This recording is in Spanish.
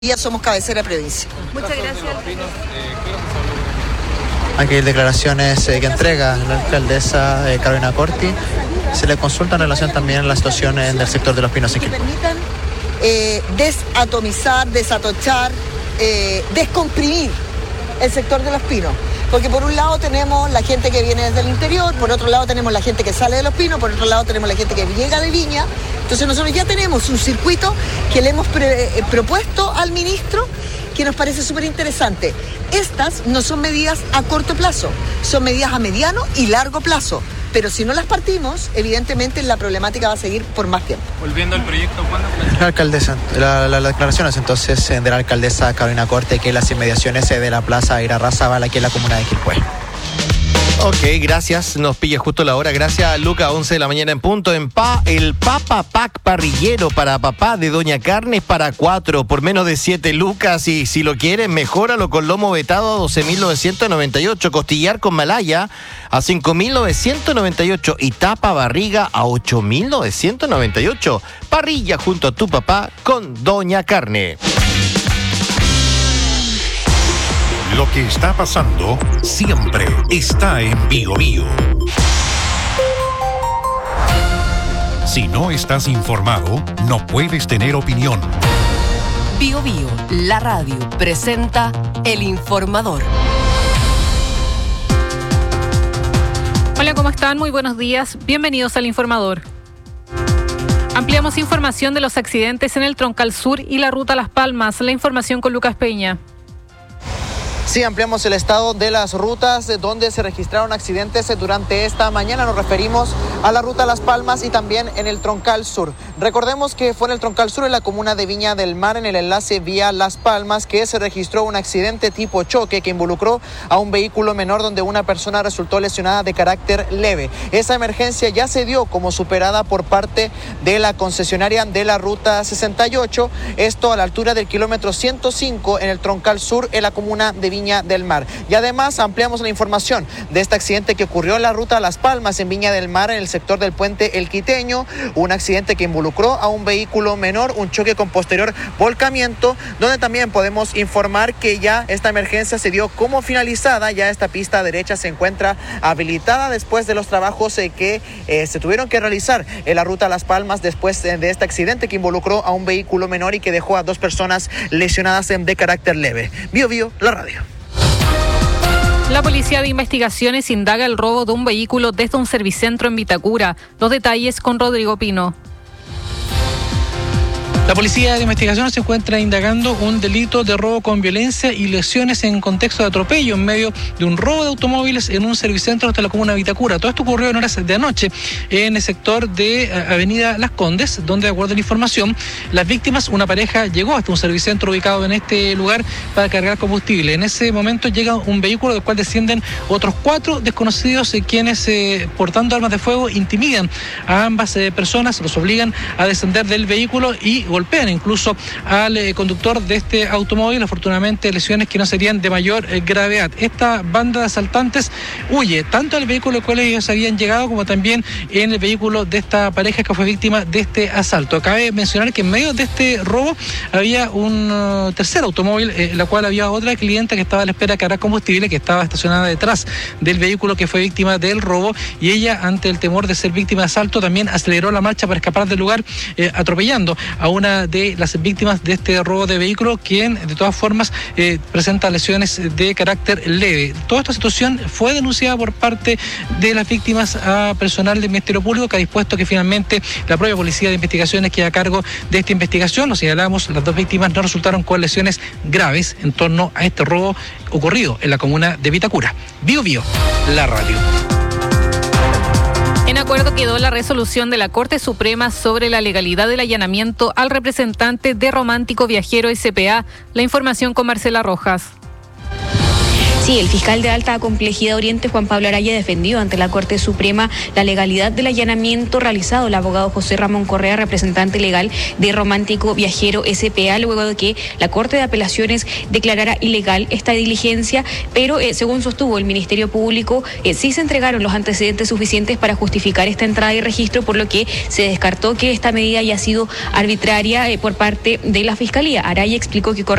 Ya somos cabecera de provincia. Muchas gracias. Aquí hay declaraciones que entrega la alcaldesa Carolina Corti. Se le consulta en relación también a la situación en el sector de Los Pinos. Que permitan desatomizar, desatochar, descomprimir el sector de Los Pinos. Porque por un lado tenemos la gente que viene desde el interior, por otro lado tenemos la gente que sale de Los Pinos, por otro lado tenemos la gente que llega de Viña. Entonces nosotros ya tenemos un circuito que le hemos propuesto al ministro que nos parece súper interesante. Estas no son medidas a corto plazo, son medidas a mediano y largo plazo. Pero si no las partimos, evidentemente la problemática va a seguir por más tiempo. Volviendo al proyecto, ¿cuándo? La alcaldesa, las declaraciones entonces de la alcaldesa Carolina Corti que las inmediaciones de la plaza Irarrázaval aquí en la comuna de Quilpué. Ok, gracias. Nos pilla justo la hora. Gracias, Luca. 11 de la mañana en punto. El Papa Pack parrillero para papá de Doña Carnes para 4 por menos de 7 lucas. Y si lo quieren, mejóralo con lomo vetado a 12.998. Costillar con malaya a 5.998. Y tapa barriga a 8.998. Parrilla junto a tu papá con Doña Carne. Lo que está pasando siempre está en Bío Bío. Si no estás informado, no puedes tener opinión. Bío Bío, la radio, presenta El Informador. Hola, ¿cómo están? Muy buenos días. Bienvenidos al Informador. Ampliamos información de los accidentes en el Troncal Sur y la ruta Las Palmas. La información con Lucas Peña. Sí, ampliamos el estado de las rutas donde se registraron accidentes durante esta mañana. Nos referimos a la ruta Las Palmas y también en el Troncal Sur. Recordemos que fue en el Troncal Sur, en la comuna de Viña del Mar, en el enlace vía Las Palmas, que se registró un accidente tipo choque que involucró a un vehículo menor donde una persona resultó lesionada de carácter leve. Esa emergencia ya se dio como superada por parte de la concesionaria de la ruta 68, esto a la altura del kilómetro 105 en el Troncal Sur, en la comuna de Viña del Mar. Y además ampliamos la información de este accidente que ocurrió en la ruta Las Palmas en Viña del Mar, en el sector del puente El Quiteño, un accidente que involucró a un vehículo menor, un choque con posterior volcamiento, donde también podemos informar que ya esta emergencia se dio como finalizada. Ya esta pista derecha se encuentra habilitada después de los trabajos que se tuvieron que realizar en la ruta Las Palmas después de este accidente que involucró a un vehículo menor y que dejó a 2 personas lesionadas de carácter leve. Bío Bío, la radio. La Policía de Investigaciones indaga el robo de un vehículo desde un servicentro en Vitacura. Los detalles con Rodrigo Pino. La Policía de Investigaciones se encuentra indagando un delito de robo con violencia y lesiones en contexto de atropello en medio de un robo de automóviles en un servicentro de la comuna de Vitacura. Todo esto ocurrió en horas de anoche en el sector de Avenida Las Condes, donde, de acuerdo a la información, las víctimas, una pareja, llegó hasta un servicentro ubicado en este lugar para cargar combustible. En ese momento llega un vehículo del cual descienden otros 4 desconocidos quienes, portando armas de fuego, intimidan a ambas personas, los obligan a descender del vehículo y golpean incluso al conductor de este automóvil. Afortunadamente, lesiones que no serían de mayor gravedad. Esta banda de asaltantes huye tanto al vehículo al cual ellos habían llegado como también en el vehículo de esta pareja que fue víctima de este asalto. Cabe mencionar que en medio de este robo había un tercer automóvil, en la cual había otra clienta que estaba a la espera de cargar combustible, que estaba estacionada detrás del vehículo que fue víctima del robo, y ella, ante el temor de ser víctima de asalto, también aceleró la marcha para escapar del lugar, atropellando a una de las víctimas de este robo de vehículo, quien de todas formas presenta lesiones de carácter leve. Toda esta situación fue denunciada por parte de las víctimas a personal del Ministerio Público, que ha dispuesto que finalmente la propia Policía de Investigaciones quede a cargo de esta investigación. Lo señalamos, las 2 víctimas no resultaron con lesiones graves en torno a este robo ocurrido en la comuna de Vitacura. Bío Bío, la radio. En acuerdo quedó la resolución de la Corte Suprema sobre la legalidad del allanamiento al representante de Romántico Viajero S.p.A. La información con Marcela Rojas. Sí, el fiscal de alta complejidad Oriente, Juan Pablo Araya, defendió ante la Corte Suprema la legalidad del allanamiento realizado el abogado José Ramón Correa, representante legal de Romántico Viajero S.p.A., luego de que la Corte de Apelaciones declarara ilegal esta diligencia, pero según sostuvo el Ministerio Público, sí se entregaron los antecedentes suficientes para justificar esta entrada y registro, por lo que se descartó que esta medida haya sido arbitraria por parte de la Fiscalía. Araya explicó que